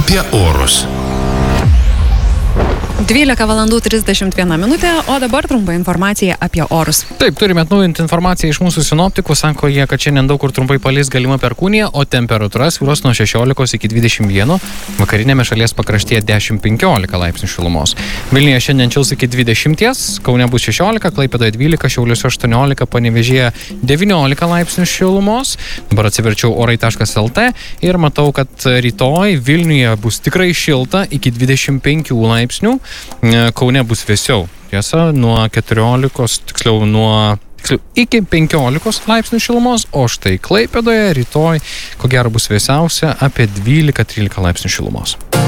apie orus. 12 valandų 31 minutė, o dabar trumpa informacija apie orus. Taip, turime atnaujinti informaciją iš mūsų sinoptikų. Sako jie, kad šiandien daug kur trumpai palis galima perkūnija, o temperatūra svyruos nuo 16 iki 21, vakarinėme šalies pakraštyje 10-15 laipsnių šilumos. Vilniuje šiandien šils iki 20, Kaune bus 16, Klaipėdoje 12, Šiauliuose 18, Panevėžyje 19 laipsnių šilumos. Dabar atsiverčiau orai.lt ir matau, kad rytoj Vilniuje bus tikrai šilta iki 25 laipsnių. Kaune bus vėsiau, tiesa, nuo 14, tiksliau iki 15 laipsnių šilumos, o štai Klaipėdoje rytoj, ko gero, bus vėsiausia apie 12-13 laipsnių šilumos.